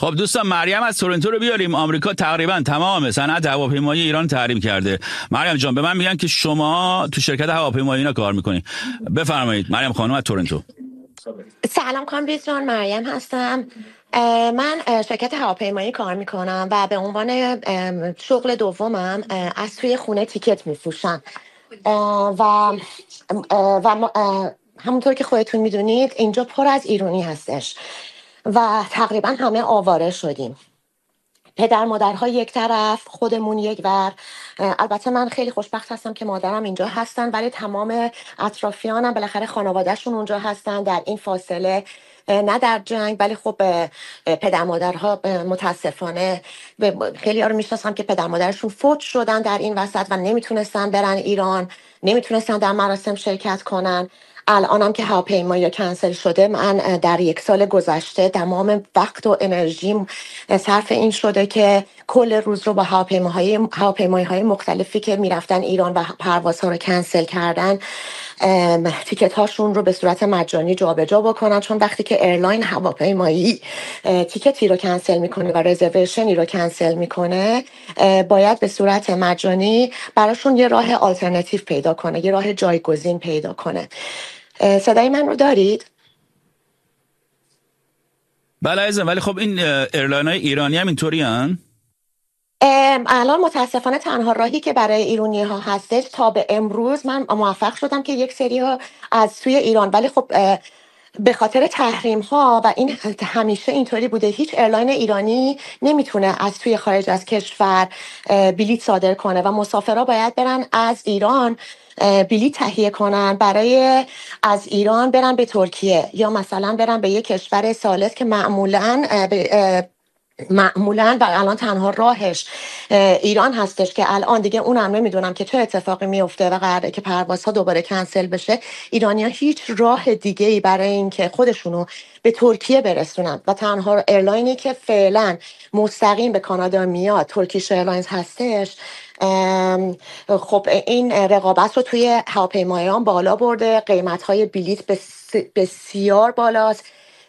خب دوستان، مریم از تورنتو رو بیاریم. آمریکا تقریبا تمام صنعت هواپیمایی ایران تحریم کرده. مریم جان، به من میگن که شما تو شرکت هواپیمایی اینا کار میکنین. بفرمایید مریم خانم از تورنتو. سلام کامبیز جان، مریم هستم. من شرکت هواپیمایی کار میکنم و به عنوان شغل دومم از توی خونه تیکت میفروشم و همونطور که خودتون میدونید اینجا پر از ایرانی هستش و تقریبا همه آواره شدیم. پدر مادرها یک طرف، خودمون یک ور. البته من خیلی خوشبخت هستم که مادرم اینجا هستن، ولی تمام اطرافیانم بالاخره خانوادهشون اونجا هستن در این فاصله، نه در جنگ. ولی خب پدر مادرها متاسفانه خیلی ها رو میشناسم که پدر مادرشون فوت شدن در این وسط و نمیتونستن برن ایران، نمیتونستن در مراسم شرکت کنن. الانم که هواپیمایی کنسل شده، من در یک سال گذشته تمام وقت و انرژیم صرف این شده که کل روز رو با هواپیمایی های مختلفی که میرفتن ایران و پروازها رو کنسل کردن، تیکت هاشون رو به صورت مجانی جابجا بکنن. چون وقتی که ایرلاین هواپیمایی تیکتی رو کنسل میکنه و رزرویشنی رو کنسل میکنه، باید به صورت مجانی براشون یه راه آلترناتیو پیدا کنه، یه راه جایگزین پیدا کنه. صدای من رو دارید؟ بله عزیزم، ولی خب این ایرلاین های ایرانی هم اینطوری هن؟ الان متاسفانه تنها راهی که برای ایرانی ها هستش تا به امروز، من موفق شدم که یک سری ها از توی ایران، ولی خب به خاطر تحریم ها و این همیشه اینطوری بوده، هیچ ایرلاین ایرانی نمیتونه از توی خارج از کشور بلیط صادر کنه و مسافرها باید برن از ایران بلیط تهیه کنن برای از ایران برن به ترکیه، یا مثلا برن به یک کشور ثالث که معمولا و الان تنها راهش ایران هستش، که الان دیگه اونم نمیدونم که چه اتفاقی میفته و قراره که پروازها دوباره کنسل بشه. ایرانی‌ها هیچ راه دیگه ای برای اینکه خودشونو به ترکیه برسونن و تنها ایرلاینی که فعلا مستقیم به کانادا میاد ترکیش ایرلاینز هستش. خب این رقابت رو توی هواپیمایان بالا برده، قیمت‌های بلیط بسیار بالاست.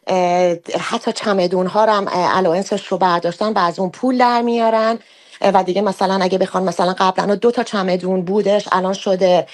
حتی چمدون ها رو هم الاوینسش رو برداشتن و از اون پول در میارن و دیگه مثلا اگه بخوان، مثلا قبلا 2 تا چمدون بودش الان شده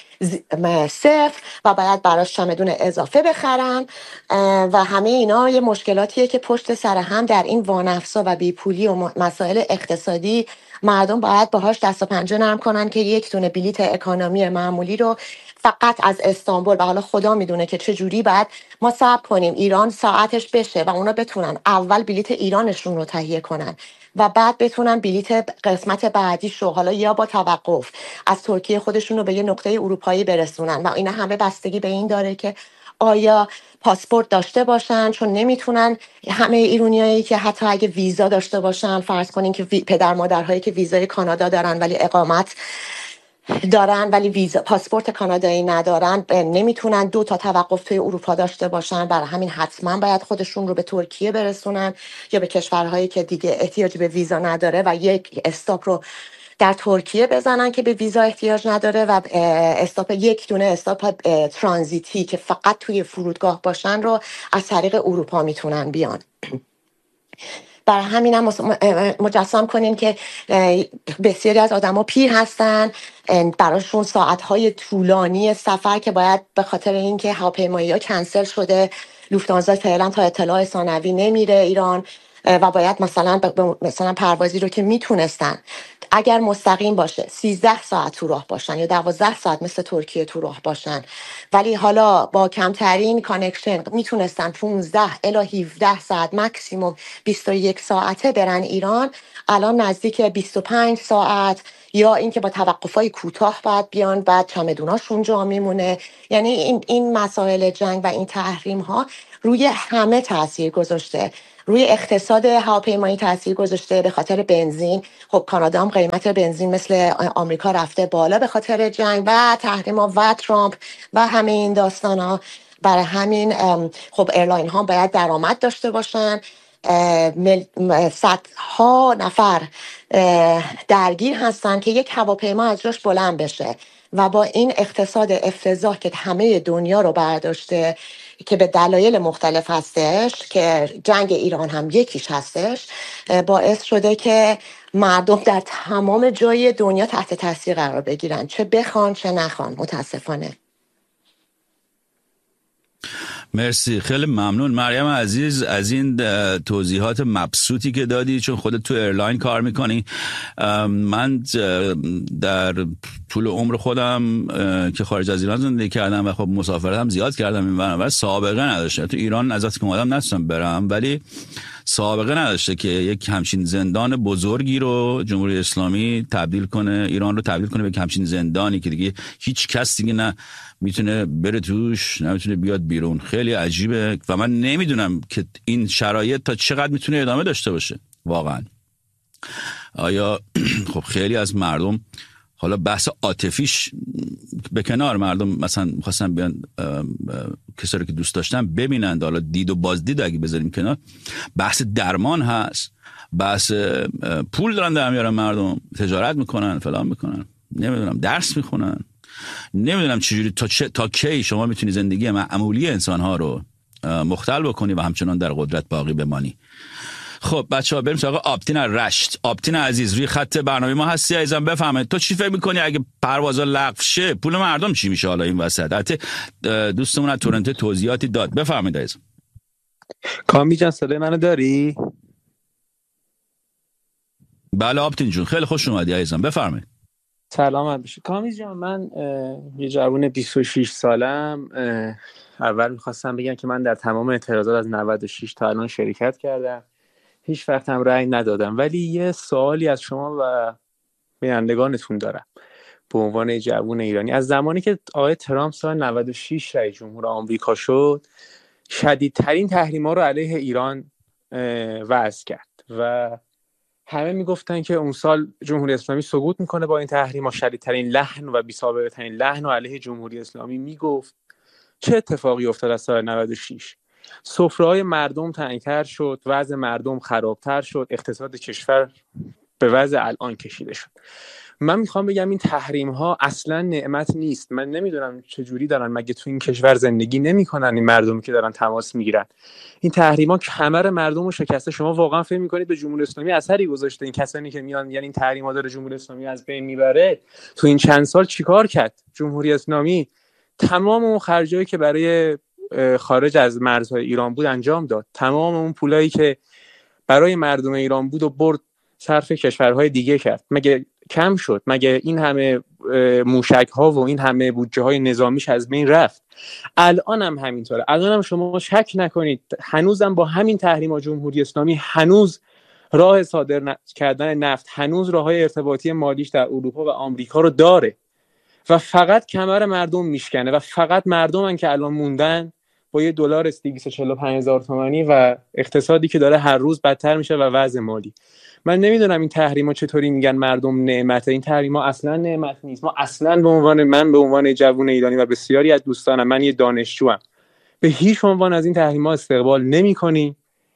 0 و باید براش چمدون اضافه بخرن و همه اینا یه مشکلاتیه که پشت سر هم در این وانفسا و بیپولی و مسائل اقتصادی مردم باید باهاش دست و پنجه نرم کنن که یک دونه بلیت اکانومی معمولی رو فقط از استانبول، و حالا خدا میدونه که چه جوری بعد ما صبر کنیم ایران ساعتش بشه و اونا بتونن اول بلیت ایرانشون رو تهیه کنن و بعد بتونن بلیت قسمت بعدیش رو، حالا یا با توقف، از ترکیه خودشون رو به یه نقطه اروپایی برسونن. و اینا همه بستگی به این داره که آیا پاسپورت داشته باشن، چون نمیتونن همه ایرانیایی که حتی اگه ویزا داشته باشن، فرض کنین که پدر مادرهایی که ویزای کانادا دارن ولی اقامت دارن ولی ویزا پاسپورت کانادایی ندارن، نمیتونن 2 تا توقف توی اروپا داشته باشن. برای همین حتما باید خودشون رو به ترکیه برسونن یا به کشورهایی که دیگه احتیاجی به ویزا نداره و یک استاپ رو در ترکیه بزنن که به ویزا احتیاج نداره و یک دونه استاپ ترانزیتی که فقط توی فرودگاه باشن رو از طریق اروپا میتونن بیان. برای همینم مجسم کنین که بسیاری از آدما پیر هستن، براشون ساعتهای طولانی سفر که باید به خاطر اینکه هواپیمایی‌ها کنسل شده، لوفتانزا فعلا تا اطلاع ثانوی نمیره ایران و باید مثلا پروازی رو که میتونستن اگر مستقیم باشه 13 ساعت تو راه باشن یا 12 ساعت مثل ترکیه تو راه باشن، ولی حالا با کمترین کانکشن میتونستن 15 الی 17 ساعت مکسیموم 21 ساعته برن ایران، الان نزدیک 25 ساعت، یا اینکه با توقفای کوتاه باید بیان، بعد چمدوناشون جا میمونه. یعنی این مسائل جنگ و این تحریم ها روی همه تاثیر گذاشته، روی اقتصاد هواپیمایی تاثیر گذاشته به خاطر بنزین. خب کانادا هم قیمت بنزین مثل آمریکا رفته بالا به خاطر جنگ و تحریم‌ها و ترامپ و همه این داستانا. برای همین خب ایرلاین ها باید درآمد داشته باشن. صدها نفر درگیر هستن که یک هواپیما از جاش بلند بشه و با این اقتصاد افتضاح که همه دنیا رو برداشته، که به دلایل مختلف هستش که جنگ ایران هم یکیش هستش، باعث شده که مردم در تمام جای دنیا تحت تاثیر قرار بگیرن، چه بخوان چه نخوان، متاسفانه. مرسی، خیلی ممنون مریم عزیز از این توضیحات مبسوطی که دادی، چون خودت تو ایرلاین کار میکنی. من در طول عمر خودم که خارج از ایران زندگی کردم و خب مسافرت هم زیاد کردم، این برنامه سابقه نداشته. تو ایران از وقتی که اومدم نتونستم برم، ولی سابقه نداشته که یک همچین زندان بزرگی رو جمهوری اسلامی تبدیل کنه، ایران رو تبدیل کنه به یک همچین زندانی که دیگه هیچ کس دیگه نه میتونه بره توش، نمیتونه بیاد بیرون. خیلی عجیبه و من نمیدونم که این شرایط تا چقدر میتونه ادامه داشته باشه واقعا. آیا خب خیلی از مردم، حالا بحث عاطفیش به کنار، مردم مثلا می‌خواستن بیان کسایی که دوست داشتن ببینن، حالا دید و بازدید اگه بذاریم کنار، بحث درمان هست، بحث پول دارن در میارن، مردم تجارت میکنن، فلان میکنن، نمیدونم درس میخونن، نمیدونم چجوری تا کی شما میتونی زندگی معمولی انسانها رو مختل بکنی و همچنان در قدرت باقی بمانی. خب بچه‌ها بریم سراغ آبتین رشت. آبتین عزیز روی خط برنامه ما هستی عزیزم، بفهمید تو چی فکر میکنی اگه پروازا لغو شه پول مردم چی میشه حالا این وسط؟ البته دوستمون از تورنتو توضیحاتی داد، بفهمید عزیزم. کامی جان صدای منو داری؟ بله آبتین جون، خیلی خوش اومدی عزیزم، بفرمایید. سلامت بشه کامی جان. من یه جوون 26 سالم. اول میخواستم بگم که من در تمام اعتراضات از 96 تا الان شرکت کردم، هیچ وقت هم رأی ندادم، ولی یه سوالی از شما و بینندگانتون دارم به عنوان جوون ایرانی. از زمانی که آقای ترامپ سال 96 رئیس جمهور آمریکا شد، شدیدترین تحریم‌ها رو علیه ایران وضع کرد و همه میگفتن که اون سال جمهوری اسلامی سقوط میکنه با این تحریم‌ها. شدیدترین لحن و بی‌سابقه‌ترین لحن رو علیه جمهوری اسلامی میگفت. چه اتفاقی افتاد از سال 96؟ سفره‌های مردم تنگ‌تر شد، وضع مردم خرابتر شد، اقتصاد کشور به وضع الان کشیده شد. من میخوام بگم این تحریم ها اصلا نعمت نیست. من نمیدونم چجوری دارن، مگه تو این کشور زندگی نمیکنن این مردمی که دارن تماس میگیرن؟ این تحریم ها کمر مردم رو شکسته. شما واقعا فکر میکنید به جمهوری اسلامی اثری گذاشته این کسانی که میان یعنی این تحریم ها داره جمهوری اسلامی از بین میبره؟ تو این چند سال چیکار کرد جمهوری اسلامی؟ تمام اون خرجایی که برای خارج از مرزهای ایران بود انجام داد. تمام اون پولایی که برای مردم ایران بود و برد صرف کشورهای دیگه کرد. مگه کم شد؟ مگه این همه موشک ها و این همه بودجه های نظامیش از بین رفت؟ الان هم همینطوره. الان هم شما شک نکنید هنوزم با همین تحریم ها جمهوری اسلامی هنوز راه صادر کردن نفت، هنوز راه های ارتباطی مالیش در اروپا و آمریکا رو داره و فقط کمر مردم میشکنه و فقط مردمن که الان موندن با $1 245,000 تومانی و اقتصادی که داره هر روز بدتر میشه و وضع مالی. من نمیدونم این تحریما چطوری میگن مردم نعمته. این تحریما اصلا نعمت نیست. ما اصلا به عنوان جوون ایرانی و بسیاری از دوستانم، من یه دانشجوام، به هیچ عنوان از این تحریما استقبال نمی‌کنیم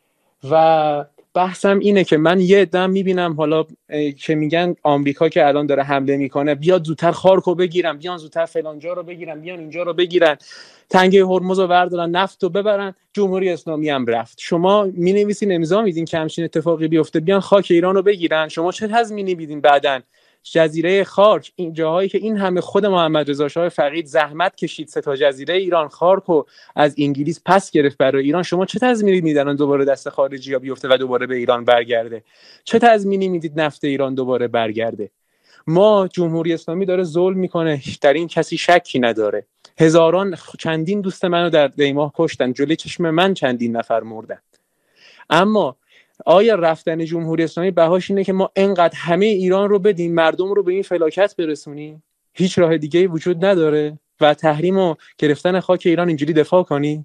و بحثم اینه که من یه عده‌ام میبینم حالا که میگن آمریکا که الان داره حمله میکنه بیاد زودتر خارکو بگیرن، بیان زودتر فلانجا رو بگیرن، بیان اینجا رو بگیرن، تنگه هرمز رو بردارن، نفت رو ببرن. جمهوری اسلامی هم رفت. شما مینویسین امضا میدین که همچین اتفاقی بیفته، بیان خاک ایران رو بگیرن. شما چه تضمینی میدین بعدن جزیره خارک، این جاهایی که این همه خود محمد رضا شاه فقید زحمت کشید 3 تا جزیره ایران خارکو از انگلیس پس گرفت برای ایران، شما چه تضمینی میدن دوباره دست خارجی‌ها بیفته و دوباره به ایران برگرده؟ چه تضمینی میدید نفت ایران دوباره برگرده؟ ما جمهوری اسلامی داره ظلم میکنه، در این کسی شکی نداره. هزاران چندین دوست منو در دیماه کشتن، جلوی چشم من چندین نفر مردن. اما آیا رفتن جمهوری اسلامی بهاش اینه که ما انقدر همه ایران رو بدیم مردم رو به این فلاکت برسونیم؟ هیچ راه دیگه‌ای وجود نداره و تحریم و گرفتن خاک ایران اینجوری دفاع کنی؟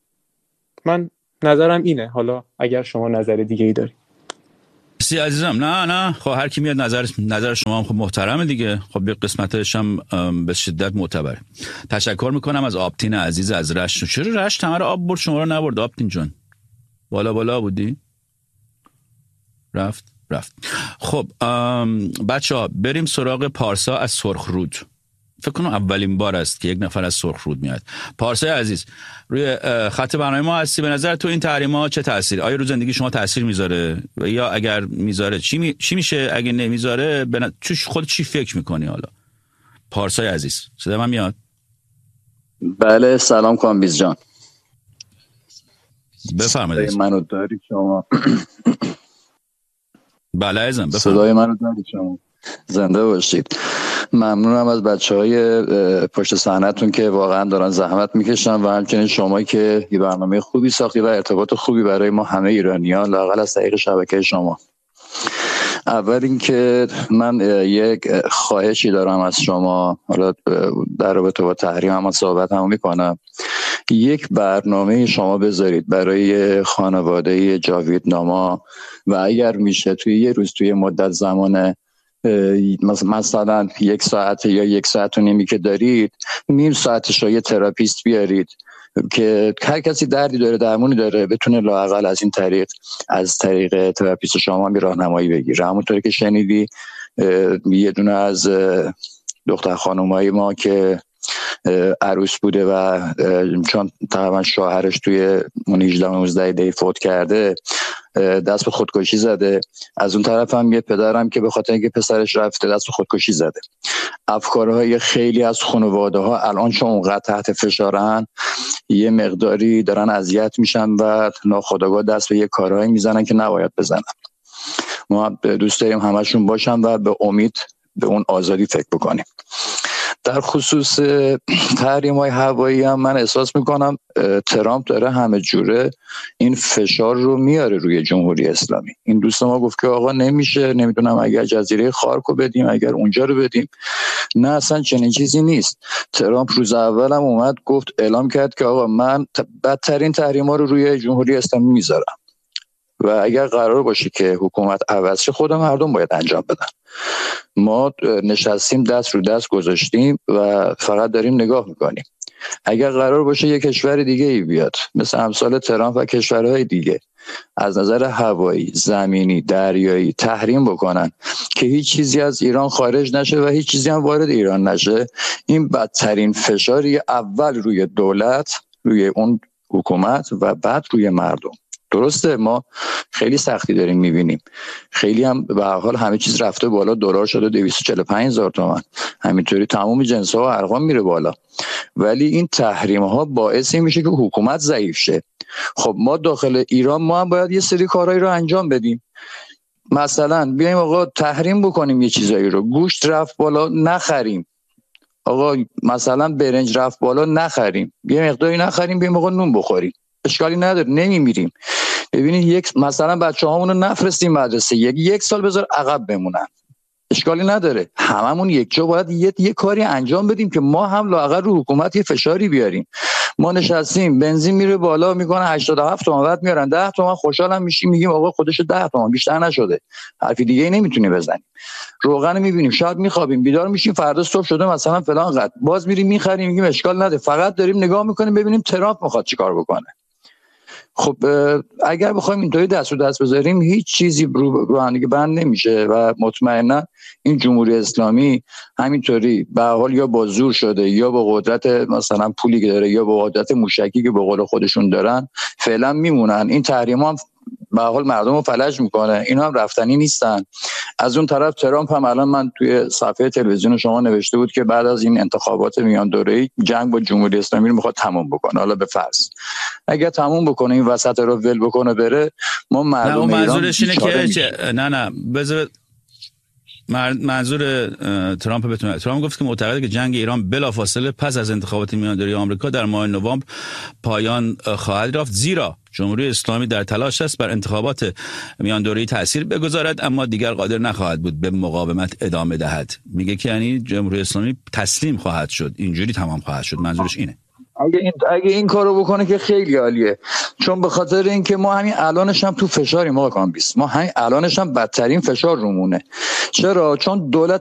من نظرم اینه. حالا اگر شما نظر دیگه‌ای داری. سی عزیزم. نه خب هر کی میاد نظر شما هم خب محترمه دیگه. خب یه قسمتش هم به شدت معتبره. تشکر میکنم از آبتین عزیز از رشت. چرا رشت همه رو آب برد شما رو نبرد آبتین جان؟ بالا بودی؟ رفت. خب بچه ها بریم سراغ پارسا از سرخرود. فکر کنم اولین بار است که یک نفر از سرخرود میاد. پارسای عزیز روی خط برنامه ما هستی. به نظر تو این تحریم‌ها چه تأثیری آیا رو زندگی شما تأثیر میذاره و یا اگر میذاره چی میشه؟ اگه نمیذاره خود چی فکر میکنی؟ حالا پارسای عزیز صدا من میاد؟ بله سلام کامبیز جان، بفرمایید. منو داری شما؟ بله عزیزم بفرمایید. صدای منو داری شما؟ زنده باشید. ممنونم از بچهای پشت صحنه‌تون که واقعا دارن زحمت میکشن و همچنین شما که یه برنامه خوبی ساختی و ارتباط خوبی برای ما همه ایرانیان لااقل از طریق شبکه شما. اول اینکه من یک خواهشی دارم از شما، حالا در رابطه با تحریم هم صحبت هم میکنم، یک برنامه شما بذارید برای خانواده جاوید ناما و اگر میشه توی یه روز توی مدت زمان مثلا 1 ساعت یا 1 ساعت و نیمی که دارید، نیم ساعتش رو یه تراپیست بیارید که هر کسی دردی داره درمونی داره بتونه لااقل از طریق تراپیست شما هم راهنمایی بگیره. همونطوری که شنیدی یه دونه از دختر خانومای ما که عروس بوده و چون تقریبا شوهرش توی 18-19 دی فوت کرده دست به خودکشی زده. از اون طرف هم یه پدرم که به خاطر اینکه پسرش رفته دست به خودکشی زده. افکارهای خیلی از خانواده ها الان چون اونقدر تحت فشارن یه مقداری دارن اذیت میشن و ناخودآگاه دست به یه کارهایی میزنن که نباید بزنن. ما دوست داریم همشون باشن و به امید به اون آزادی فکر بکنیم. در خصوص تحریم‌های هوایی هم من احساس میکنم ترامپ داره همه جوره این فشار رو میاره روی جمهوری اسلامی. این دوست ما گفت که آقا نمیشه، نمیدونم اگر جزیره خارکو بدیم، اگر اونجا رو بدیم. نه اصلا چنین چیزی نیست. ترامپ روز اول هم اومد گفت اعلام کرد که آقا من بدترین تحریم‌ها رو روی جمهوری اسلامی میذارم و اگر قرار باشه که حکومت عوض شه خود مردم باید انجام بدن. ما نشستیم دست رو دست گذاشتیم و فقط داریم نگاه میکنیم. اگر قرار باشه یک کشور دیگه ای بیاد مثل امثال ترامپ و کشورهای دیگه از نظر هوایی، زمینی، دریایی تحریم بکنن که هیچ چیزی از ایران خارج نشه و هیچ چیزی هم وارد ایران نشه، این بدترین فشاری اول روی دولت، روی اون حکومت و بعد روی مردم. درسته ما خیلی سختی داریم میبینیم، خیلی هم به هر حال همه چیز رفته بالا، دلار شده 245,000 تومان، همینطوری تمام جنس ها و ارقام میره بالا، ولی این تحریم ها باعث میشه که حکومت ضعیف شه. خب ما داخل ایران ما هم باید یه سری کارهایی رو انجام بدیم. مثلا بیایم آقا تحریم بکنیم یه چیزایی رو، گوشت رفت بالا نخریم، آقا مثلا برنج رفت بالا نخریم، یه مقداری نخریم، بیایم آقا نون بخوریم، اشکالی نداره، نمیمیریم. ببینید مثلا بچه‌هامون رو نفرستیم مدرسه، یک سال بذار عقب بمونن، اشکالی نداره. هممون یک جا باید یه کاری انجام بدیم که ما هم لااقل رو حکومت یه فشاری بیاریم. ما نشستیم بنزین میره بالا میکنه 87 تومن، بعد میارن 10 تومن، خوشحالم میشیم میگیم آقا خودش 10 تومن بیشتر نشده، حرفی دیگه ای نمیتونیم بزنیم. روغن میبینیم شاید میخوابیم بیدار میشیم فردا صبح شده مثلا فلان قد، باز میریم میخریم میگیم اشکال نداره، فقط داریم نگاه میکنیم ببینیم ترامپ میخواد چیکار بکنه. خب اگر بخوایم اینطوری دست رو دست بذاریم هیچ چیزی رو هم دیگه بند نمیشه و مطمئنا این جمهوری اسلامی همینطوری به حال یا با زور شده یا با قدرت مثلا پولی که داره یا با قدرت موشکی که به قول خودشون دارن فعلا میمونن. این تحریم هم به حال مردم رو فلج میکنه، اینا هم رفتنی نیستن. از اون طرف ترامپ هم الان من توی صفحه تلویزیون شما نوشته بود که بعد از این انتخابات میان دوره‌ای جنگ با جمهوری اسلامی رو میخواد تموم بکنه. حالا به فرض اگر تموم بکنه این وسط رو ول بکنه بره، ما مردم ایران منظورش اینه که نه بذار منظور ترامپ بتونه. ترامپ گفت که معتقده که جنگ ایران بلافاصله پس از انتخابات میانداری آمریکا در ماه نوامبر پایان خواهد یافت، زیرا جمهوری اسلامی در تلاش است بر انتخابات میانداری تأثیر بگذارد اما دیگر قادر نخواهد بود به مقاومت ادامه دهد. میگه که یعنی جمهوری اسلامی تسلیم خواهد شد، اینجوری تمام خواهد شد. منظورش اینه. اگه این کارو بکنه که خیلی عالیه، چون به خاطر اینکه ما همین الانش هم تو فشاریم آقا کامبیس، ما همین الانش هم بدترین فشار رومونه. چرا؟ چون دولت